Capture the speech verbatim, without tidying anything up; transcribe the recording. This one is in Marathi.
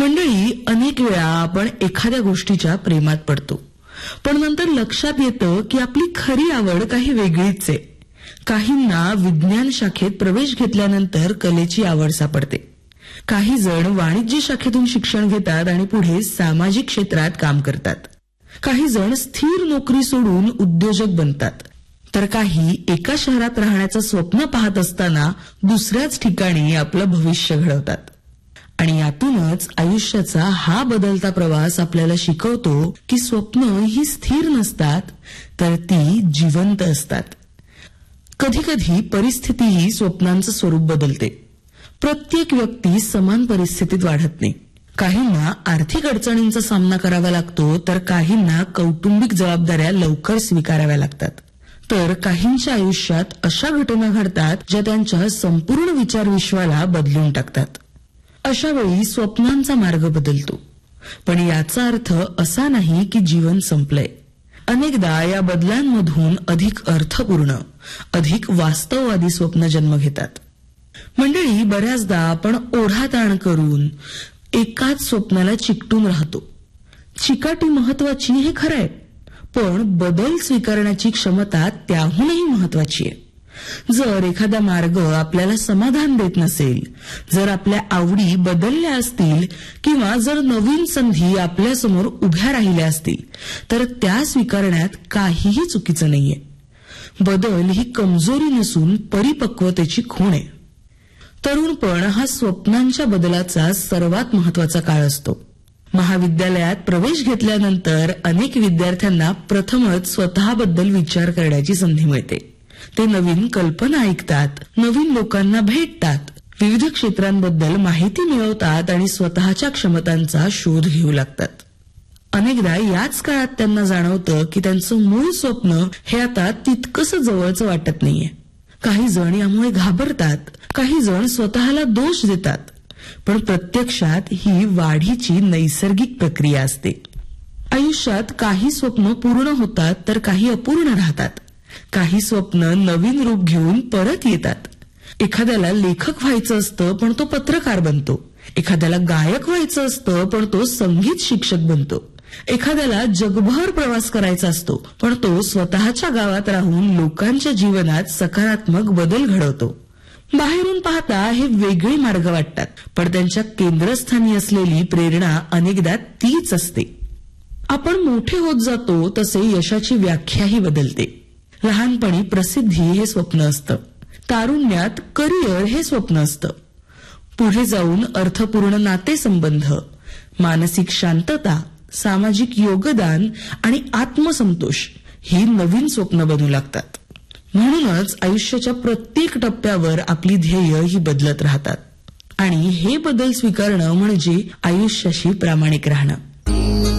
मंडळी, अनेक वेळा आपण एखाद्या गोष्टीच्या प्रेमात पडतो, पण नंतर लक्षात येतं की आपली खरी आवड काही वेगळीच आहे. काहींना विज्ञान शाखेत प्रवेश घेतल्यानंतर कलेची आवड सापडते. काही जण वाणिज्य शाखेतून शिक्षण घेतात आणि पुढे सामाजिक क्षेत्रात काम करतात. काही जण स्थिर नोकरी सोडून उद्योजक बनतात, तर काही एका शहरात राहण्याचं स्वप्न पाहत असताना दुसऱ्याच ठिकाणी आपलं भविष्य घडवतात. आणि यातूनच आयुष्याचा हा बदलता प्रवास आपल्याला शिकवतो की स्वप्न ही स्थिर नसतात, तर ती जिवंत असतात. कधी कधी परिस्थितीही स्वप्नांचं स्वरूप बदलते. प्रत्येक व्यक्ती समान परिस्थितीत वाढत नाही. काहींना आर्थिक अडचणींचा सामना करावा लागतो, तर काहींना कौटुंबिक जबाबदाऱ्या लवकर स्वीकाराव्या लागतात. तर काहींच्या आयुष्यात अशा घटना घडतात ज्या त्यांच्या संपूर्ण विचारविश्वाला बदलून टाकतात. अशा वेळी स्वप्नांचा मार्ग बदलतो, पण याचा अर्थ असा नाही की जीवन संपलंय. अनेकदा या बदलांमधून अधिक अर्थपूर्ण, अधिक वास्तववादी स्वप्न जन्म घेतात. मंडळी, बऱ्याचदा आपण ओढाताण करून एकाच स्वप्नाला चिकटून राहतो. चिकाटी महत्वाची हे खरंय, पण बदल स्वीकारण्याची क्षमता त्याहूनही महत्वाची आहे. जर एखादा मार्ग आपल्याला समाधान देत नसेल, जर आपल्या आवडी बदलल्या असतील किंवा जर नवीन संधी आपल्यासमोर उभ्या राहिल्या असतील, तर त्या स्वीकारण्यात काहीही चुकीचं नाहीये. बदल ही कमजोरी नसून परिपक्वतेची खूण आहे. तरुणपण हा स्वप्नांच्या बदलाचा सर्वात महत्वाचा काळ असतो. महाविद्यालयात प्रवेश घेतल्यानंतर अनेक विद्यार्थ्यांना प्रथमच स्वतःबद्दल विचार करण्याची संधी मिळते. ते नवीन कल्पना ऐकतात, नवीन लोकांना भेटतात, विविध क्षेत्रांबद्दल माहिती मिळवतात आणि स्वतःच्या क्षमतांचा शोध घेऊ लागतात. अनेकदा याच काळात त्यांना जाणवतं की त्यांचं मूळ स्वप्न हे आता तितकंसं जवळचं वाटत नाहीये. काही जण यामुळे घाबरतात, काही जण स्वतःला दोष देतात, पण प्रत्यक्षात ही वाढीची नैसर्गिक प्रक्रिया असते. आयुष्यात काही स्वप्न पूर्ण होतात, तर काही अपूर्ण राहतात. काही स्वप्न नवीन रूप घेऊन परत येतात. एखाद्याला लेखक व्हायचं असतं, पण तो पत्रकार बनतो. एखाद्याला गायक व्हायचं असतं, पण तो संगीत शिक्षक बनतो. एखाद्याला जगभर प्रवास करायचा असतो, पण तो स्वतःच्या गावात राहून लोकांच्या जीवनात सकारात्मक बदल घडवतो. बाहेरून पाहता हे वेगळे मार्ग वाटतात, पण त्यांच्या केंद्रस्थानी असलेली प्रेरणा अनेकदा तीच असते. आपण मोठे होत जातो तसे यशाची व्याख्याही बदलते. लहानपणी प्रसिद्धी हे स्वप्न असतं, तारुण्यात करिअर हे स्वप्न असतं, पुढे जाऊन अर्थपूर्ण नातेसंबंध, मानसिक शांतता, सामाजिक योगदान आणि आत्मसंतोष ही नवीन स्वप्न बनू लागतात. म्हणूनच आयुष्याच्या प्रत्येक टप्प्यावर आपली ध्येय ही बदलत राहतात आणि हे बदल स्वीकारणं म्हणजे आयुष्याशी प्रामाणिक राहणं.